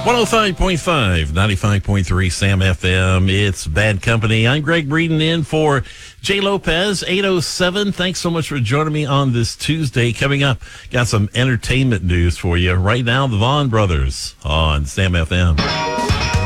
105.5, 95.3 Sam FM. It's Bad Company. I'm Greg Breeden in for Jay Lopez, 807. Thanks so much for joining me on this Tuesday. Coming up, got some entertainment news for you. Right now, the Vaughn Brothers on Sam FM.